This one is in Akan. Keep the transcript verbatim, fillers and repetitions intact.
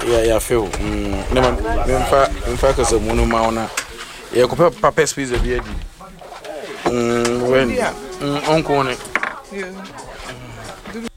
yeah, yeah, feel. Mm, never, in fact, as a monomauna, yeah, could papa speeds of the edgy. Mm, when, mm, uncle,